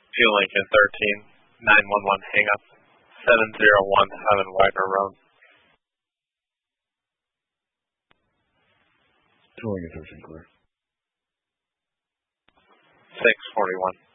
Fuel Lincoln 13, 911 hang up, 7017 Widener Road. Fuel Lincoln 13, clear. 641.